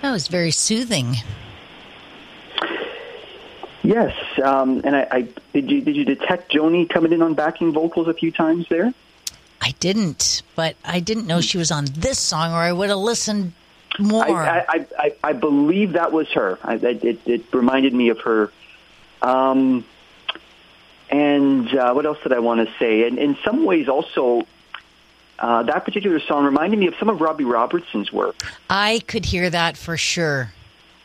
That was very soothing. Yes, and I did you detect Joni coming in on backing vocals a few times there? I didn't, but I didn't know she was on this song, or I would have listened more. I believe that was her. It reminded me of her. And what else did I want to say? And in some ways, also, that particular song reminded me of some of Robbie Robertson's work. I could hear that for sure.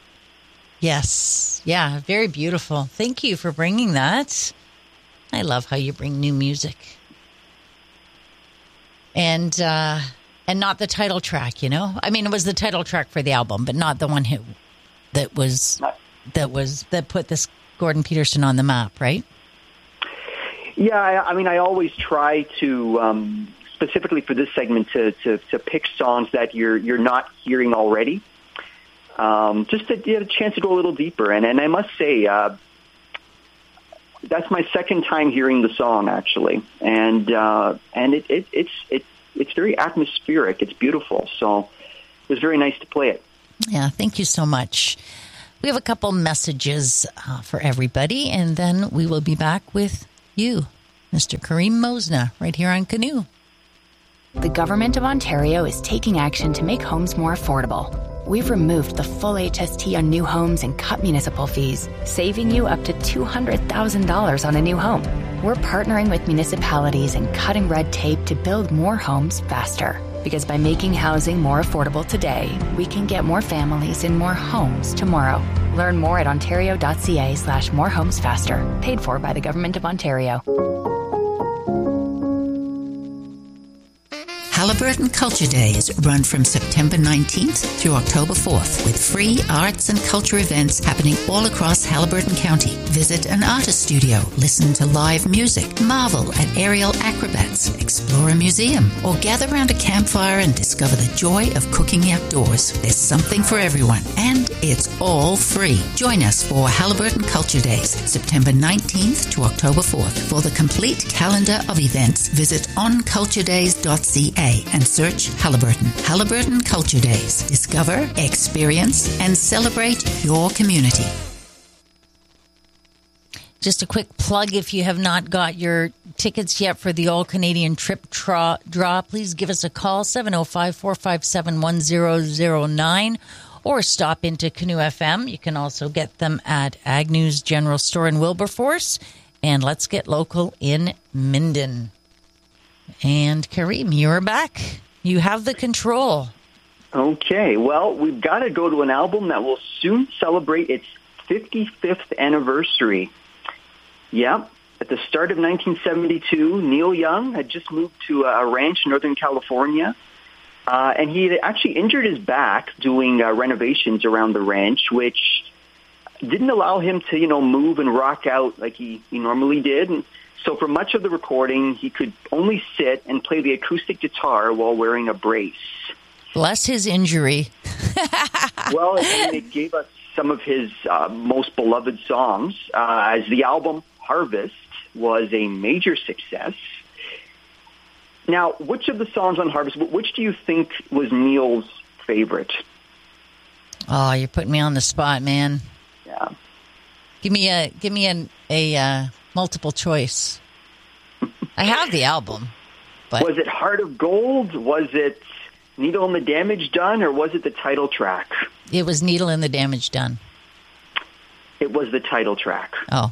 Yes. Yeah, very beautiful. Thank you for bringing that. I love how you bring new music. And not the title track, you know? I mean, it was the title track for the album, but not the one that put this Gordon Peterson on the map, right? Yeah, I mean, I always try to specifically for this segment to pick songs that you're not hearing already. Just to get a chance to go a little deeper. And I must say, that's my second time hearing the song, actually. And it's very atmospheric. It's beautiful. So it was very nice to play it. Yeah, thank you so much. We have a couple messages for everybody, and then we will be back with you, Mr. Kareem Mosna, right here on Canoe. The Government of Ontario is taking action to make homes more affordable. We've removed the full HST on new homes and cut municipal fees, saving you up to $200,000 on a new home. We're partnering with municipalities and cutting red tape to build more homes faster. Because by making housing more affordable today, we can get more families in more homes tomorrow. Learn more at ontario.ca/morehomesfaster. Paid for by the Government of Ontario. Haliburton Culture Days run from September 19th through October 4th with free arts and culture events happening all across Haliburton County. Visit an artist studio, listen to live music, marvel at aerial acrobats, explore a museum, or gather around a campfire and discover the joy of cooking outdoors. There's something for everyone, and it's all free. Join us for Haliburton Culture Days, September 19th to October 4th. For the complete calendar of events, visit onculturedays.ca and search Haliburton. Haliburton Culture Days. Discover, experience, and celebrate your community. Just a quick plug, if you have not got your tickets yet for the All-Canadian Trip draw, please give us a call, 705-457-1009, or stop into Canoe FM. You can also get them at Agnew's General Store in Wilberforce. And let's get local in Minden. And Kareem, you're back. You have the control. Okay, well, we've got to go to an album that will soon celebrate its 55th anniversary. Yep, at the start of 1972, Neil Young had just moved to a ranch in Northern California, and he had actually injured his back doing renovations around the ranch, which didn't allow him to, move and rock out like he normally did. And so for much of the recording, he could only sit and play the acoustic guitar while wearing a brace. Bless his injury. Well, it gave us some of his most beloved songs, as the album Harvest was a major success. Now, which of the songs on Harvest, which do you think was Neil's favorite? Oh, you're putting me on the spot, man. Yeah. Give me a multiple choice. I have the album. But was it Heart of Gold? Was it Needle in the Damage Done? Or was it the title track? It was Needle in the Damage Done. It was the title track. Oh.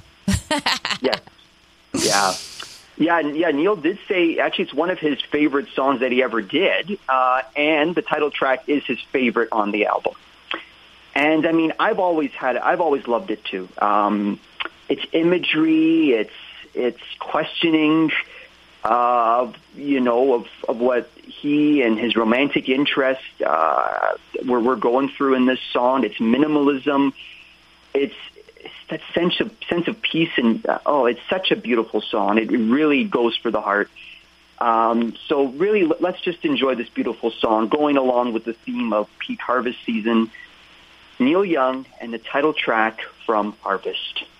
Yeah, Neil did say, actually, it's one of his favorite songs that he ever did. And the title track is his favorite on the album. And I mean, I've always loved it too. It's imagery, it's questioning of what he and his romantic interest were going through in this song. It's minimalism. It's that sense of peace, and it's such a beautiful song. It really goes for the heart. So really, let's just enjoy this beautiful song, going along with the theme of peak harvest season. Neil Young and the title track from Harvest.